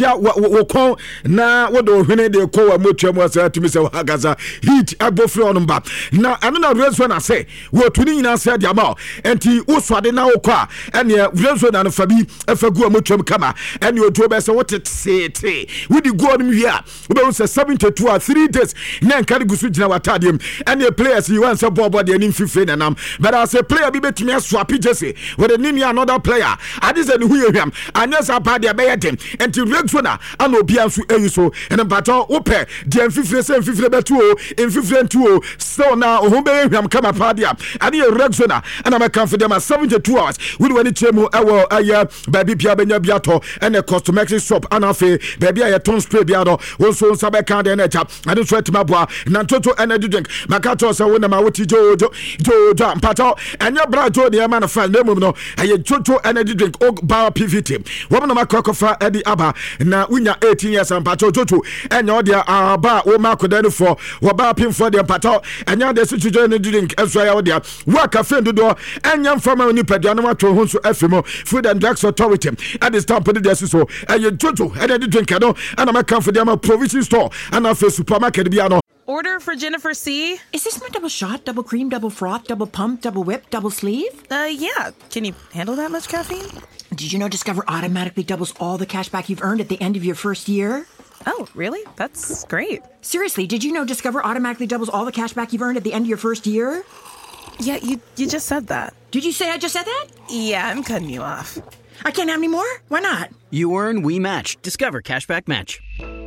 ya wo na wo do hwene de ko wa motua mu asa tumi se hagaza heat agbofre on ba na anu na rezo na se wo tuni nyina se dia ma enti wo swade na wo kwa ene rezo na no fabi afagu amotua mu kama ene otuo be se wo tete wo di go on wi a wo be se 72 or 3 days na nka de gusu gina watadem ene players you want say bobo de nim fife na nam but as a player bi betumi swap jese with the another player ade se ne hu yehwam anya sa pa de be yedem enti rezo na ana obi anso eyuso ene pato wo pe de mfifire se mfifire betu o mfifire ntu o so na ho be yehwam kama pa de ade rezo na ana me kan for them 72 hours we do any chemu ewo aya baby bia benya biato ene cosmetic shop ana fe baby aye ton spray bia do won so sabe kan de na cha ade so etima boa na toto energy drink makato so wona ma woti jojo pato enya brajo de ma na fa nemu no aye jojo energy drink o bar pvt wo na makokofa edi aba na unya 18 years and pato jojo enya o de aba wo makoda no for wo bar pin for de pato enya de so jojo energy drink eso ya wo de wo cafe do enya mfama ni padua no matwo ho so afimo food and drugs authority at the stamp de so aye jojo energy drink no ana maka for dem provision store ana for supermarket bia no. Order for Jennifer C. Is this my double shot, double cream, double froth, double pump, double whip, double sleeve? Yeah. Can you handle that much caffeine? Did you know Discover automatically doubles all the cash back you've earned at the end of your first year? Oh, really? That's great. Seriously, did you know Discover automatically doubles all the cash back you've earned at the end of your first year? Yeah, you just said that. Did you say I just said that? Yeah, I'm cutting you off. I can't have any more? Why not? You earn, we match. Discover Cashback Match.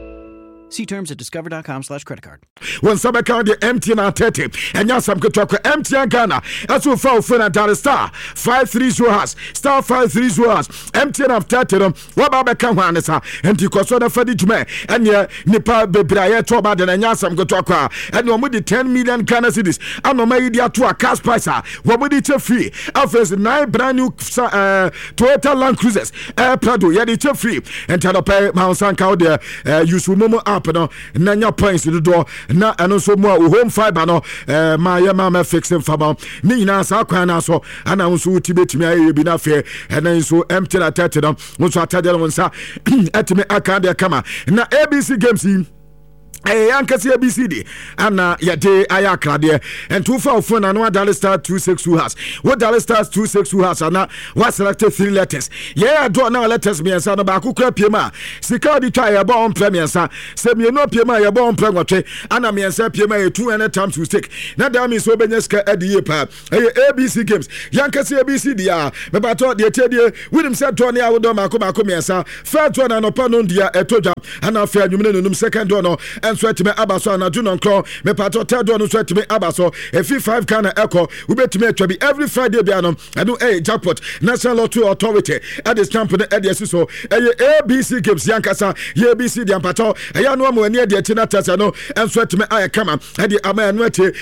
See terms at discover.com/creditcard. When some account the MTN at 30, and now some could talk MTN Ghana. As we found for a star 530 has star 530 has MTN of 30. What about the Kawanesa and the Kosona Fadijme and your Nipa Bebraya Toba and Yasam Gotaka and no more 10 million Ghana cities. And no media to a cash price. What would it free? Offers 9 brand new Toyota Land Cruisers. Prado, Yadi free and Talope Mount Sanka there. Yusumomo app no nanya points do do na eno so mo home fiber no ma ya ma fixing faba ni na sa kwan na so ana nso tibetimi aye bi na fe ena nso empty na 30 no nso atade no nsa etimi aka de kama na ABC games Yankasi ABCD and Yade Ayakrade and 244 and 1 dollar star 262 has. What dollar stars 262 has and what selected 3 letters. Yeah, I don't know letters me and son of Bakuka Pima. Sikadi try a bomb premier, sir. Send me no Pima, a bomb premier, and I mean, say Pima 200 times to stick. Now, that means Obeneska at the Yepa. ABC games. Yankasi ABCD, but I thought the Teddy William said Tony, I would do Makoma, sir. First one and upon the Etoja and I fair you second donor. Sweat me abaso na junon kro me pato tedo no sweat me abaso efi 5 kana echo we betime atwa bi every Friday bia no ado jackpot National Lottery Authority at the stamp the edie so ABC games yankasa ABC dia pato eya no mo ani edie tina tasa no sweat me aya kama ade ama no ate